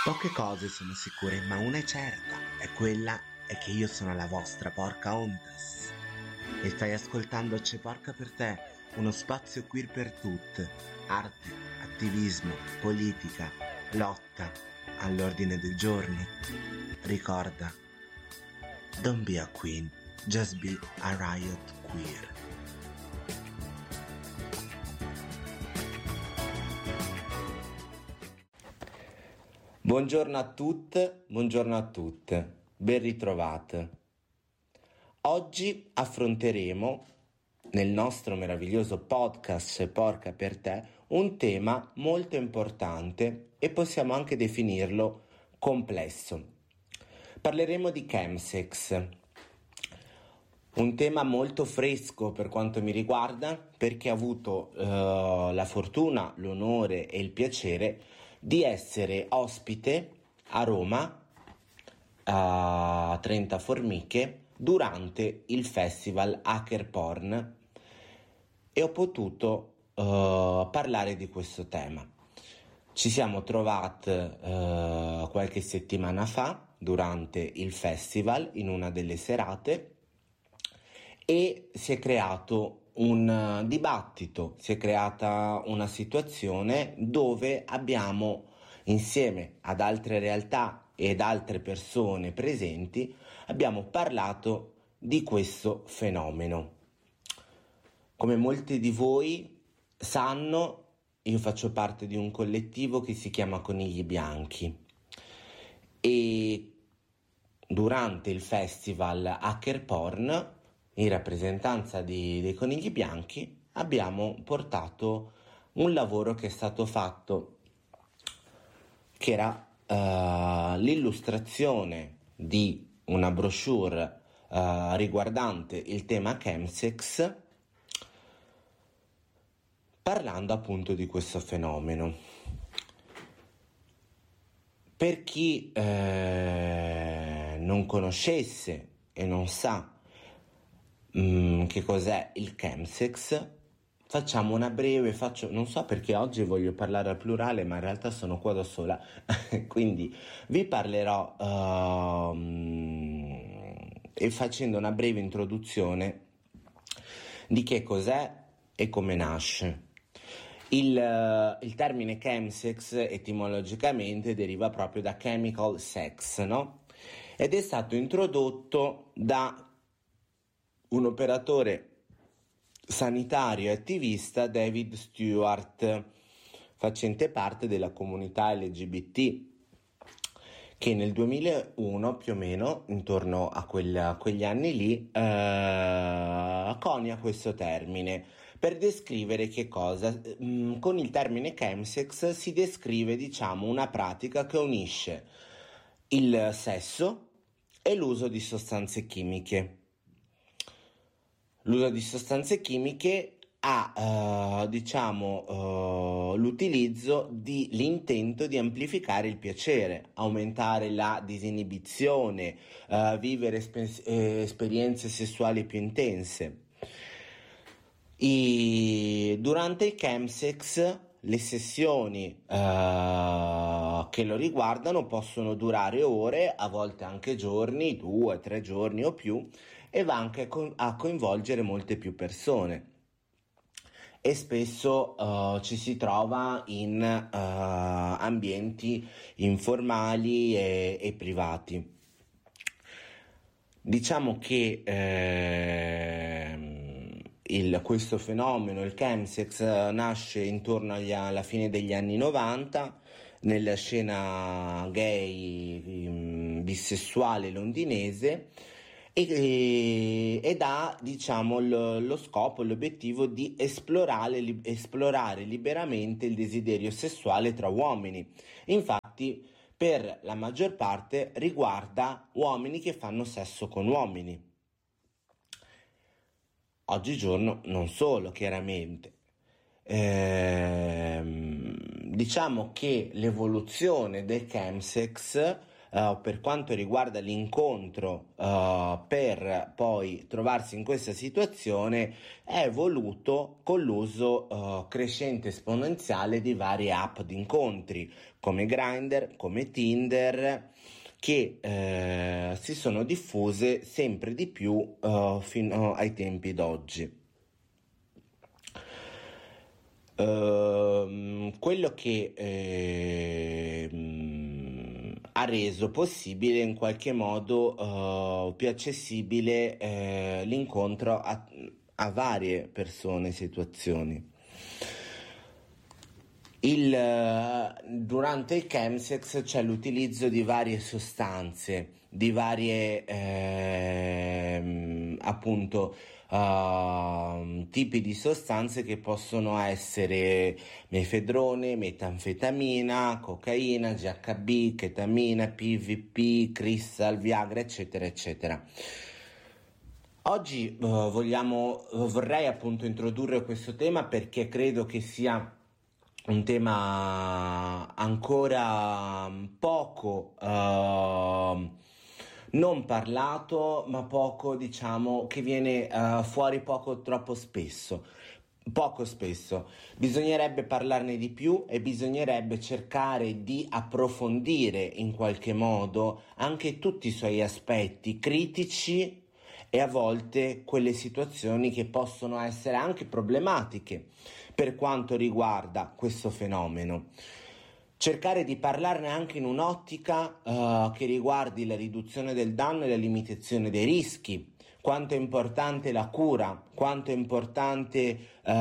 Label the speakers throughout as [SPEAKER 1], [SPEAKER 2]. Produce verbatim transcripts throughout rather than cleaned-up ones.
[SPEAKER 1] Poche cose sono sicure, ma una è certa, e quella è che io sono la vostra porca ondas. E stai ascoltando C'è Porca per te, uno spazio queer per tutte. Arte, attivismo, politica, lotta, all'ordine del giorno. Ricorda, don't be a queen, just be a riot queer.
[SPEAKER 2] Buongiorno a tutte, buongiorno a tutte, ben ritrovate. Oggi affronteremo nel nostro meraviglioso podcast C'è Porca per te un tema molto importante e possiamo anche definirlo complesso. Parleremo di chemsex, un tema molto fresco per quanto mi riguarda, perché ho avuto uh, la fortuna, l'onore e il piacere di essere ospite a Roma, a Trenta Formiche, durante il festival Hacker Porn, e ho potuto uh, parlare di questo tema. Ci siamo trovati uh, qualche settimana fa durante il festival, in una delle serate, e si è creato un dibattito, si è creata una situazione dove abbiamo, insieme ad altre realtà ed altre persone presenti, abbiamo parlato di questo fenomeno. Come molti di voi sanno, io faccio parte di un collettivo che si chiama Conigli Bianchi e durante il festival Hacker Porn, in rappresentanza di, dei Conigli Bianchi, abbiamo portato un lavoro che è stato fatto, che era uh, l'illustrazione di una brochure uh, riguardante il tema chemsex, parlando appunto di questo fenomeno. Per chi eh, non conoscesse e non sa che cos'è il chemsex, facciamo una breve, faccio, non so perché oggi voglio parlare al plurale, ma in realtà sono qua da sola, quindi vi parlerò uh, e facendo una breve introduzione di che cos'è e come nasce. Il, il termine chemsex etimologicamente deriva proprio da chemical sex, no? Ed è stato introdotto da un operatore sanitario e attivista, David Stewart, facente parte della comunità L G B T, che nel duemilauno, più o meno, intorno a, quella, a quegli anni lì, eh, conia questo termine per descrivere che cosa? Mm, con il termine chemsex si descrive, diciamo, una pratica che unisce il sesso e l'uso di sostanze chimiche. L'uso di sostanze chimiche ha, uh, diciamo, uh, l'utilizzo di l'intento di amplificare il piacere, aumentare la disinibizione, uh, vivere espe- esperienze sessuali più intense. I, durante il chemsex le sessioni uh, che lo riguardano possono durare ore, a volte anche giorni, due, tre giorni o più, e va anche co- a coinvolgere molte più persone. E spesso uh, ci si trova in uh, ambienti informali e, e privati. Diciamo che eh, Il, questo fenomeno, il chemsex, nasce intorno agli, alla fine degli anni novanta nella scena gay um, bisessuale londinese e, e, ed ha, diciamo, lo, lo scopo, l'obiettivo di esplorare, li, esplorare liberamente il desiderio sessuale tra uomini. Infatti, per la maggior parte riguarda uomini che fanno sesso con uomini. Oggigiorno non solo, chiaramente. Ehm, diciamo che l'evoluzione del chemsex uh, per quanto riguarda l'incontro uh, per poi trovarsi in questa situazione è evoluto con l'uso uh, crescente esponenziale di varie app di incontri come Grindr, come Tinder, che eh, si sono diffuse sempre di più uh, fino ai tempi d'oggi. Uh, quello che eh, ha reso possibile in qualche modo uh, più accessibile eh, l'incontro a, a varie persone e situazioni. Il, durante il chemsex c'è l'utilizzo di varie sostanze, di varie eh, appunto uh, tipi di sostanze che possono essere mefedrone, metanfetamina, cocaina, G H B, chetamina, P V P, crystal, Viagra, eccetera, eccetera. Oggi uh, vogliamo, vorrei appunto introdurre questo tema perché credo che sia un tema ancora poco uh, non parlato, ma poco, diciamo, che viene uh, fuori poco troppo spesso. Poco spesso. Bisognerebbe parlarne di più e bisognerebbe cercare di approfondire in qualche modo anche tutti i suoi aspetti critici e a volte quelle situazioni che possono essere anche problematiche per quanto riguarda questo fenomeno. Cercare di parlarne anche in un'ottica uh, che riguardi la riduzione del danno e la limitazione dei rischi, quanto è importante la cura, quanto è importante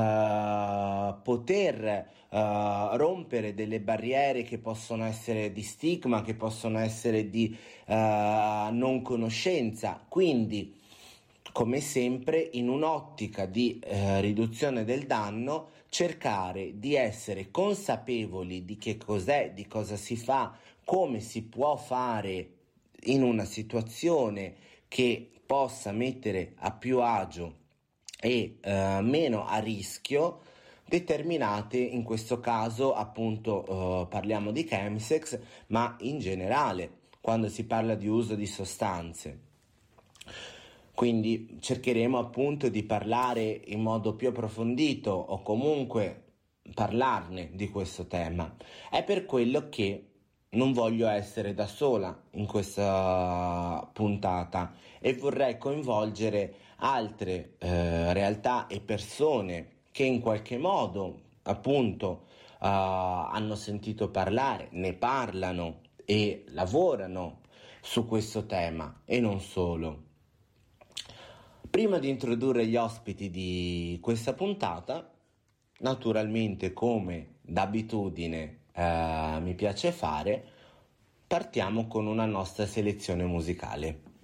[SPEAKER 2] uh, poter uh, rompere delle barriere che possono essere di stigma, che possono essere di uh, non conoscenza. Quindi, come sempre, in un'ottica di uh, riduzione del danno, cercare di essere consapevoli di che cos'è, di cosa si fa, come si può fare in una situazione che possa mettere a più agio e eh, meno a rischio determinate, in questo caso appunto eh, parliamo di chemsex, ma in generale quando si parla di uso di sostanze. Quindi cercheremo appunto di parlare in modo più approfondito o comunque parlarne di questo tema. È per quello che non voglio essere da sola in questa puntata e vorrei coinvolgere altre eh, realtà e persone che in qualche modo appunto uh, hanno sentito parlare, ne parlano e lavorano su questo tema e non solo. Prima di introdurre gli ospiti di questa puntata, naturalmente come d'abitudine eh, mi piace fare, partiamo con una nostra selezione musicale.